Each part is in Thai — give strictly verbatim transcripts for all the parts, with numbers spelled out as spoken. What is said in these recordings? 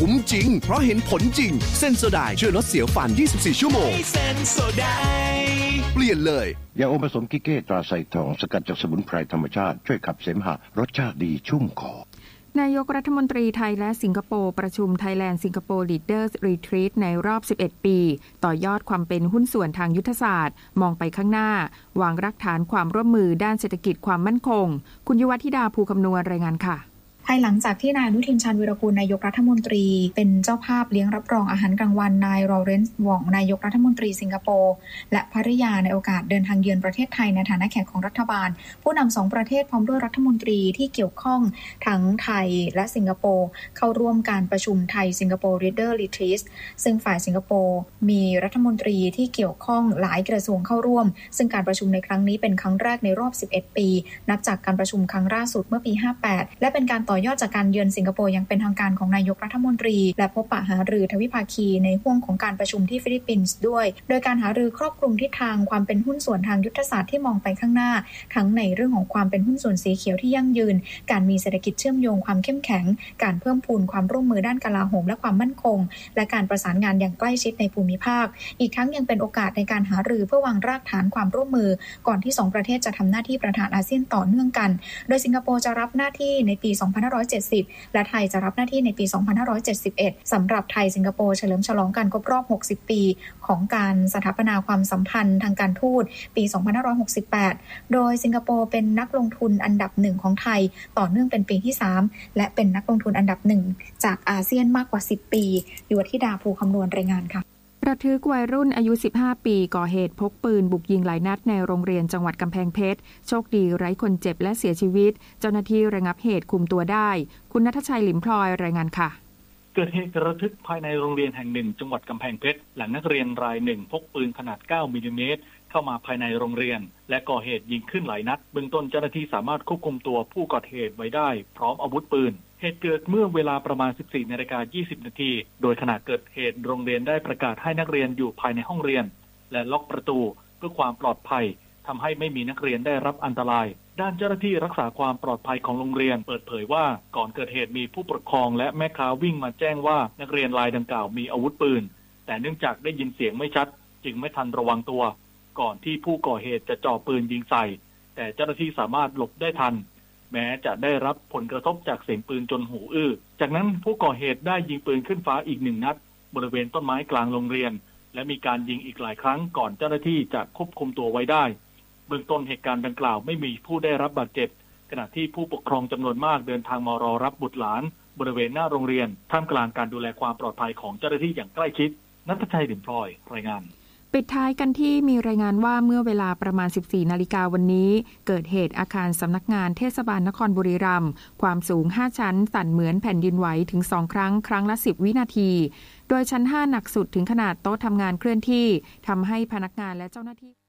คุ้มจริงเพราะเห็นผลจริงเซนโซไดช่วยลดเสียวฟันยี่สิบสี่ชั่วโมงเซนโซไดเปลี่ยนเลยยาอมผสมกิเก้ตราไซทองสกัดจากสมุนไพรธรรมชาติช่วยขับเสมหะรสชาติดีชุ่มคอนายกรัฐมนตรีไทยและสิงคโปร์ประชุม Thailand Singapore Leaders Retreat ในรอบสิบเอ็ดปีต่อยอดความเป็นหุ้นส่วนทางยุทธศาสตร์มองไปข้างหน้าวางรากฐานความร่วมมือด้านเศรษฐกิจความมั่นคงคุณยุวธิดาภูคำนวณรายงานค่ะภายหลังจากที่นายอนุทินชาญวีรกูลนายกรัฐมนตรีเป็นเจ้าภาพเลี้ยงรับรองอาหารกลางวันนายลอเรนซ์วองนายกรัฐมนตรีสิงคโปร์และภริยาในโอกาสเดินทางเยือนประเทศไทยในฐานะแขกของรัฐบาลผู้นำสองประเทศพร้อมด้วยรัฐมนตรีที่เกี่ยวข้องทั้งไทยและสิงคโปร์เข้าร่วมการประชุมไทยสิงคโปร์ Leader Retreat ซึ่งฝ่ายสิงคโปร์มีรัฐมนตรีที่เกี่ยวข้องหลายกระทรวงเข้าร่วมซึ่งการประชุมในครั้งนี้เป็นครั้งแรกในรอบสิบเอ็ดปีนับจากการประชุมครั้งล่าสุดเมื่อปีห้าแปดและเป็นการต่อยอดจากการเยือนสิงคโปร์ยังเป็นทางการของนายกรัฐมนตรีและพบปะหารือทวิภาคีในห้วงของการประชุมที่ฟิลิปปินส์ด้วยโดยการหารือครอบคลุมทิศทางความเป็นหุ้นส่วนทางยุทธศาสตร์ที่มองไปข้างหน้าทั้งในเรื่องของความเป็นหุ้นส่วนสีเขียวที่ยั่งยืนการมีเศรษฐกิจเชื่อมโยงความเข้มแข็งการเพิ่มพูนความร่วมมือด้านกลาโหมและความมั่นคงและการประสานงานอย่างใกล้ชิดในภูมิภาคอีกทั้งยังเป็นโอกาสในการหารือเพื่อวางรากฐานความร่วมมือก่อนที่สองประเทศจะทำหน้าที่ประธานอาเซียนต่อเนื่องกันโดยสิงคโปร์จะรับหน้าที่ในปีสองพันห้าร้อยเจ็ดสิบและไทยจะรับหน้าที่ในปีสองพันห้าร้อยเจ็ดสิบเอ็ดสำหรับไทยสิงคโปร์เฉลิมฉลองการครบรอบหกสิบปีของการสถาปนาความสัมพันธ์ทางการทูตปีสองพันห้าร้อยหกสิบแปดโดยสิงคโปร์เป็นนักลงทุนอันดับหนึ่งของไทยต่อเนื่องเป็นปีที่สามและเป็นนักลงทุนอันดับหนึ่งจากอาเซียนมากกว่าสิบปียุวธิดาภูคำนวณรายงานค่ะระทึกวัยรุ่นอายุสิบห้าปีก่อเหตุพกปืนบุกยิงหลายนัดในโรงเรียนจังหวัดกำแพงเพชรโชคดีไร้คนเจ็บและเสียชีวิตเจ้าหน้าที่ระงับเหตุคุมตัวได้คุณณัฐชัยหลิมพลอยรายงานค่ะเกิดเหตุระทึกภายในโรงเรียนแห่งหนึ่งจังหวัดกำแพงเพชรหลังนักเรียนรายหนึ่งพกปืนขนาดเก้ามิลลิเมตรเข้ามาภายในโรงเรียนและก่อเหตุยิงขึ้นหลายนัดเบื้องต้นเจ้าหน้าที่สามารถควบคุมตัวผู้ก่อเหตุไว้ได้พร้อมอาวุธปืนเหตุเกิดเมื่อเวลาประมาณ สิบสี่นาฬิกายี่สิบนาทีโดยขณะเกิดเหตุโรงเรียนได้ประกาศให้นักเรียนอยู่ภายในห้องเรียนและล็อกประตูเพื่อความปลอดภัยทำให้ไม่มีนักเรียนได้รับอันตรายด้านเจ้าหน้าที่รักษาความปลอดภัยของโรงเรียนเปิดเผยว่าก่อนเกิดเหตุมีผู้ปกครองและแม่ค้าวิ่งมาแจ้งว่านักเรียนรายดังกล่าวมีอาวุธปืนแต่เนื่องจากได้ยินเสียงไม่ชัดจึงไม่ทันระวังตัวก่อนที่ผู้ก่อเหตุจะจ่อปืนยิงใส่แต่เจ้าหน้าที่สามารถหลบได้ทันแม้จะได้รับผลกระทบจากเสียงปืนจนหูอื้อจากนั้นผู้ก่อเหตุได้ยิงปืนขึ้นฟ้าอีกหนึ่งนัดบริเวณต้นไม้กลางโรงเรียนและมีการยิงอีกหลายครั้งก่อนเจ้าหน้าที่จะควบคุมตัวไว้ได้เบื้องต้นเหตุการณ์ดังกล่าวไม่มีผู้ได้รับบาดเจ็บขณะที่ผู้ปกครองจำนวนมากเดินทางมารอรับบุตรหลานบริเวณหน้าโรงเรียนท่ามกลางการดูแลความปลอดภัยของเจ้าหน้าที่อย่างใกล้ชิดณัฐชัย หลิมพลอยรายงานปิดท้ายกันที่มีรายงานว่าเมื่อเวลาประมาณ สิบสี่นาฬิกาวันนี้เกิดเหตุอาคารสำนักงานเทศบาลนครบุรีรัมย์ความสูงห้าชั้นสั่นเหมือนแผ่นดินไหวถึงสองครั้งครั้งละสิบวินาทีโดยชั้นห้าหนักสุดถึงขนาดโต๊ะทำงานเคลื่อนที่ทำให้พนักงานและเจ้าหน้าที่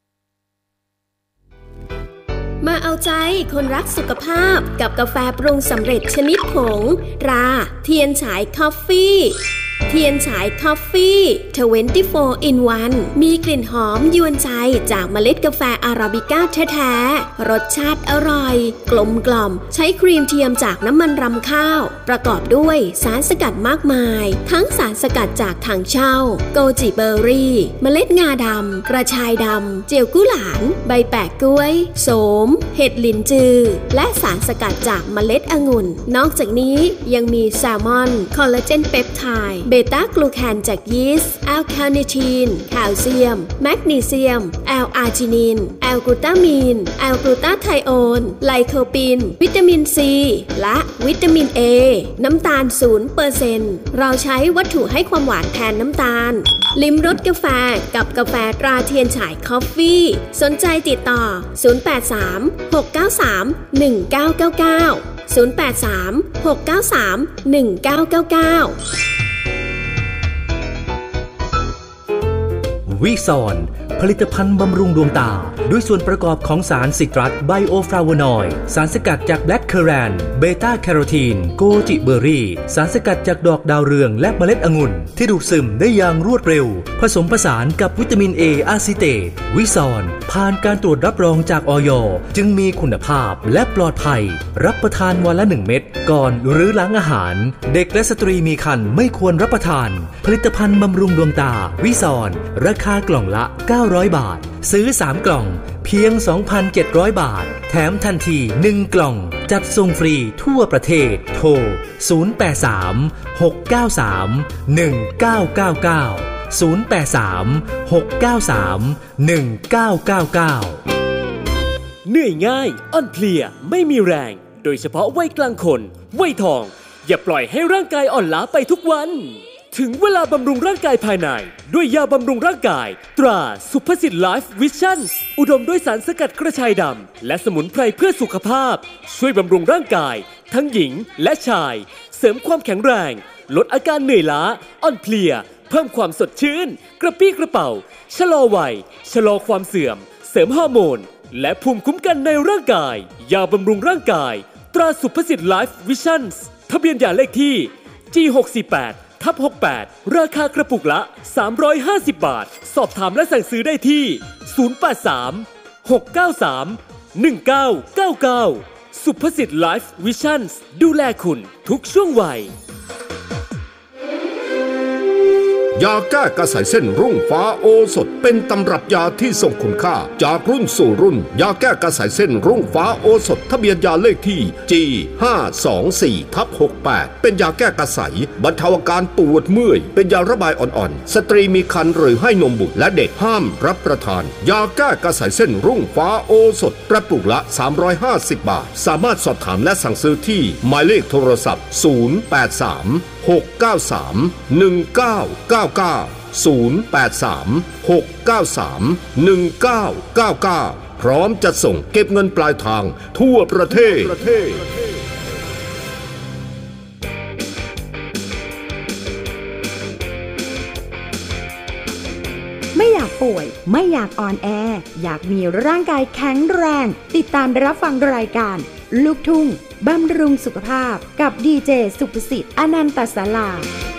มาเอาใจคนรักสุขภาพกับกาแฟปรุงสำเร็จชนิดผงตราเทียนฉายคอฟฟี่เทียนฉายคอฟฟี่ยี่สิบสี่ in วัน มีกลิ่นหอมยวนใจจากเมล็ดกาแฟอาราบิก้าแท้ๆรสชาติอร่อยกลมกล่อมใช้ครีมเทียมจากน้ำมันรำข้าวประกอบด้วยสารสกัดมากมายทั้งสารสกัดจากถังเช่าโกจิเบอร์รี่เมล็ดงาดำกระชายดำเจียวกุหลานใบแปะกล้วยโสมเห็ดหลินจือและสารสกัดจากเมล็ดองุ่นนอกจากนี้ยังมีแซลมอนคอลลาเจนเปปไทด์เบต้ากลูแคนจากยีสต์แอลคาเนทีนแคลเซียมแมกนีเซียมแอลอาร์จินินแอลกลูตามีนแอลกลูตาไทโอนไลโคปินวิตามินซีและวิตามินเอน้ำตาล ศูนย์เปอร์เซ็นต์ เราใช้วัตถุให้ความหวานแทนน้ำตาลลิ้มรสกาแฟกับกาแฟตราเทียนฉายคอฟฟี่สนใจติดต่อศูนย์ แปด สาม หก เก้า สาม หนึ่ง เก้า เก้า เก้า ศูนย์ แปด สาม หก เก้า สาม หนึ่ง เก้า เก้า เก้าวิซอนผลิตภัณฑ์บำรุงดวงตาด้วยส่วนประกอบของสารซิตรัสไบโอฟลาโวนอยด์สารสกัดจากแบล็กเคอแรนเบต้าแคโรทีนโกจิเบอร์รี่สารสกัดจากดอกดาวเรืองและเมล็ดองุ่นที่ดูดซึมได้อย่างรวดเร็วผสมผสานกับวิตามิน A อะซิเตตวิซอนผ่านการตรวจรับรองจากอย.จึงมีคุณภาพและปลอดภัยรับประทานวันละหนึ่งเม็ดก่อนหรือหลังอาหารเด็กและสตรีมีครรภ์ไม่ควรรับประทานผลิตภัณฑ์บำรุงดวงตาวิซอนราคากล่องละเก้าร้อยบาทซื้อสามกล่องเพียง สองพันเจ็ดร้อย บาทแถมทันทีหนึ่งกล่องจัดส่งฟรีทั่วประเทศโทรศูนย์ แปด สาม หก เก้า สาม หนึ่ง เก้า เก้า เก้า ศูนย์ แปด สาม หก เก้า สาม หนึ่ง เก้า เก้า เก้าเหนื่อยง่ายอ่อนเพลียไม่มีแรงโดยเฉพาะวัยกลางคนวัยทองอย่าปล่อยให้ร่างกายอ่อนล้าไปทุกวันถึงเวลาบำรุงร่างกายภายในด้วยยาบำรุงร่างกายตราสุภสิทธิ์ไลฟ์วิชั่นอุดมด้วยสารสกัดกระชายดำและสมุนไพรเพื่อสุขภาพช่วยบำรุงร่างกายทั้งหญิงและชายเสริมความแข็งแรงลดอาการเหนื่อยล้าอ่อนเพลียเพิ่มความสดชื่นกระปี้กระเป๋าชะลอวัยชะลอความเสื่อมเสริมฮอร์โมนและภูมิคุ้มกันในร่างกายยาบำรุงร่างกายตราสุภสิทธิ์ไลฟ์วิชั่นทะเบียนยาเลขที่ จี หก สี่ แปด ทับ หกแปด ราคากระปุกละสามร้อยห้าสิบบาทสอบถามและสั่งซื้อได้ที่ศูนย์ แปด สาม หก เก้า สาม หนึ่ง เก้า เก้า เก้าสุภสิทธิ์ไลฟ์วิชั่นดูแลคุณทุกช่วงวัยยาแก้กระสายเส้นรุ่งฟ้าโอสถเป็นตำรับยาที่ทรงคุณค่าจากรุ่นสู่รุ่นยาแก้กระสายเส้นรุ่งฟ้าโอสถทะเบียนยาเลขที่ จี ห้า สอง สี่ ทับ หกแปด เป็นยาแก้กระสายบรรเทาอาการปวดเมื่อยเป็นยาระบายอ่อนๆสตรีมีครรภ์หรือให้นมบุตรและเด็กห้ามรับประทานยาแก้กระสายเส้นรุ่งฟ้าโอสถกระปุกละสามร้อยห้าสิบบาทสามารถสอบถามและสั่งซื้อที่หมายเลขโทรศัพท์ศูนย์ แปด สาม หก เก้า สาม หนึ่ง เก้า เก้า เก้า ศูนย์ แปด สาม หก เก้า สาม หนึ่ง เก้า เก้า เก้าพร้อมจะส่งเก็บเงินปลายทางทั่วประเทศไม่อยากป่วยไม่อยากอ่อนแออยากมีร่างกายแข็งแรงติดตามรับฟังรายการลูกทุ่งบำรุงสุขภาพกับดีเจสุภสิทธิ์อนันตศาลา